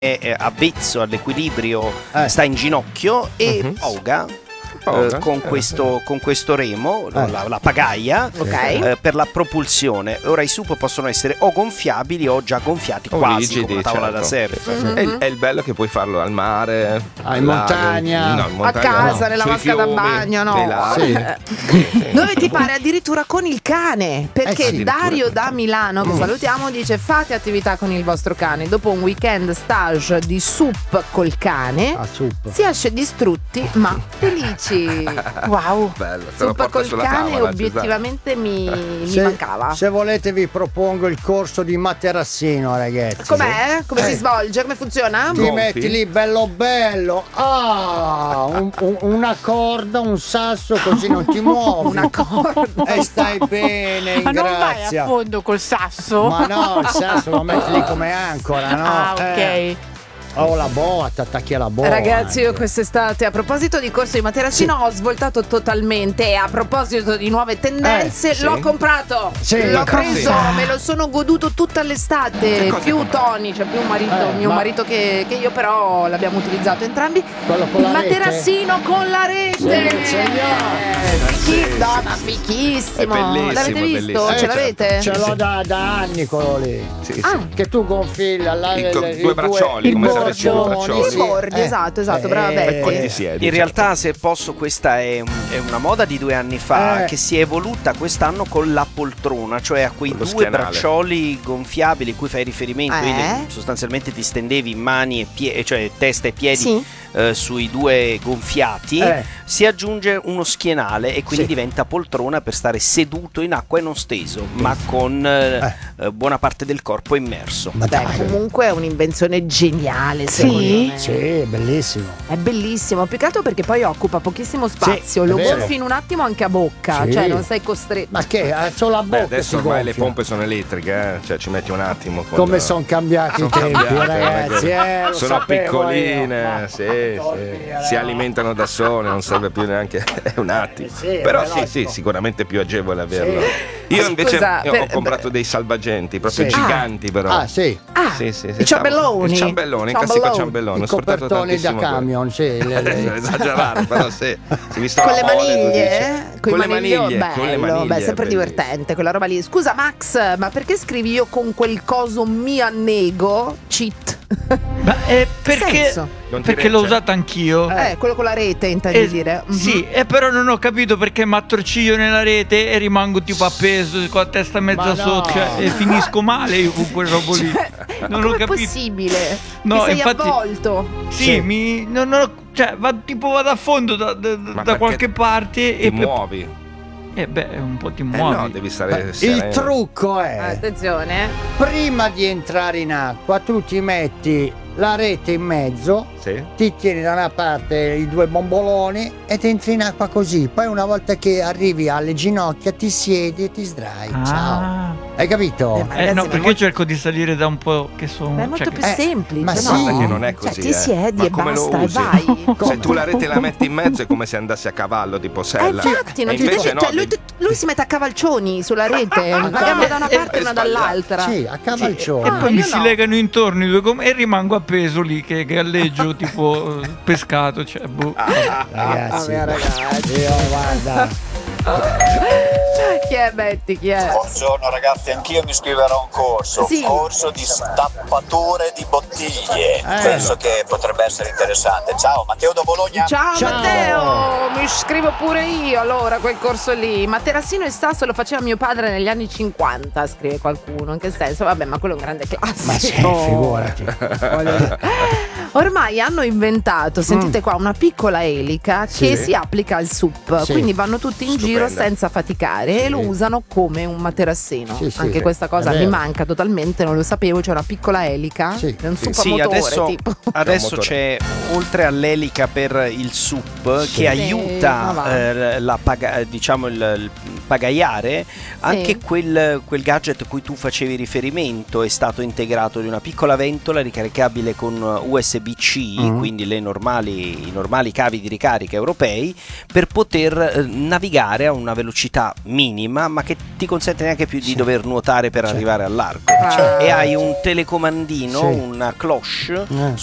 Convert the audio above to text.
è avvezzo all'equilibrio, sta in ginocchio e Olga con questo remo, la pagaia, per la propulsione. Ora i SUP possono essere o gonfiabili o già gonfiati, quasi rigidi, come una tavola da surf. È il bello che puoi farlo al mare, in montagna, a casa, nella vasca da bagno, dove ti pare, addirittura con il cane, perché Dario da Milano, che salutiamo, dice: fate attività con il vostro cane. Dopo un weekend stage di SUP col cane si esce distrutti ma felici. Wow, bello, SUP col cane tavola, obiettivamente mi mancava. Se volete vi propongo il corso di materassino, ragazzi. Com'è? Come si svolge? Come funziona? Ti metti lì bello una corda, un sasso, così non ti muovi. Una corda e stai bene, in ma non grazia. vai a fondo col sasso? Ma no, il sasso lo metti lì come ancora, no? Ok. La boa, ti attacchi alla boa. Ragazzi, io quest'estate, a proposito di corso di materassino, ho svoltato totalmente. E a proposito di nuove tendenze, l'ho comprato, l'ho preso, me lo sono goduto tutta l'estate. Più Tony, cioè più mio marito che io, però l'abbiamo utilizzato entrambi. Il materassino con la rete. Fichissimo. L'avete visto? Ce l'avete? Ce l'ho da anni quello lì. Che tu gonfi due braccioli, come i bordi, esatto, brava Betty. In realtà, se posso, questa è una moda di 2 anni fa che si è evoluta quest'anno con la poltrona, cioè a quei due braccioli gonfiabili cui fai riferimento. Quindi sostanzialmente ti stendevi in mani e cioè testa e piedi sui due gonfiati, si aggiunge uno schienale e quindi diventa poltrona per stare seduto in acqua e non steso, ma con buona parte del corpo immerso. Comunque è un'invenzione geniale, secondo me. Sì, è bellissimo. È bellissimo, più che altro perché poi occupa pochissimo spazio, lo gonfi in un attimo anche a bocca, cioè non sei costretto. Ma che? Solo la bocca. Adesso ormai le pompe sono elettriche, cioè ci metti un attimo. Come sono cambiati i tempi, ragazzi. Sono piccoline, si alimentano da sole, non serve più neanche un attimo. Però sì, sicuramente più agevole averlo. Io invece ho comprato dei salvagenti, proprio giganti, però. I ciambelloni. Il ciambellone, il classico ciambellone. I copertoni da camion, esagerare, però sì. Con le maniglie? Con le maniglie. Bello, sempre divertente quella roba lì. Scusa Max, ma perché scrivi io con quel coso mi annego? Cheat. Ma perché l'ho usato anch'io. Quello con la rete, intendi dire? Sì, però non ho capito perché mi attorciglio nella rete e rimango tipo appeso con la testa mezza sotto, e finisco male io con quel robo lì. Non ho capito. È possibile? No, sei infatti, avvolto. Vado a fondo da qualche parte e muovi. Un po' ti muovi. No, devi stare sereno. Il trucco è: attenzione, prima di entrare in acqua tu ti metti la rete in mezzo, ti tieni da una parte i due bomboloni ed entri in acqua così. Poi una volta che arrivi alle ginocchia ti siedi e ti sdrai. Ciao. Hai capito? No, perché io cerco di salire da un po' che sono. È molto più semplice. Ma perché non è così. Ti siedi e basta e vai. Se tu la rete la metti in mezzo è come se andassi a cavallo tipo sella. Infatti, non lui si mette a cavalcioni sulla rete, una gamba da una parte e una dall'altra. Sì, a cavalcioni. E poi mi si legano intorno i due e rimango appeso lì che galleggio tipo pescato, cioè ragazzi, io guarda. Chi è Betty? Chi è? Buongiorno ragazzi, anch'io mi iscriverò a un corso. Corso di stappature di bottiglie. Penso che potrebbe essere interessante. Ciao, Matteo da Bologna. Ciao Matteo, mi iscrivo pure io allora a quel corso lì. Materassino e sasso lo faceva mio padre negli anni 50, scrive qualcuno. In che senso? Vabbè, ma quello è un grande classico. Ma sì, figurati. Ormai hanno inventato, sentite qua, una piccola elica che si applica al SUP, quindi vanno tutti in giro senza faticare e lo usano come un materassino. Anche questa cosa mi manca totalmente, non lo sapevo. C'è una piccola elica, è un SUP a motore, adesso c'è, oltre all'elica per il SUP che aiuta appagaiare, anche quel gadget a cui tu facevi riferimento è stato integrato di una piccola ventola ricaricabile con USB-C, quindi i normali cavi di ricarica europei, per poter navigare a una velocità minima, ma che ti consente neanche più di dover nuotare per arrivare al largo. E hai un telecomandino, una cloche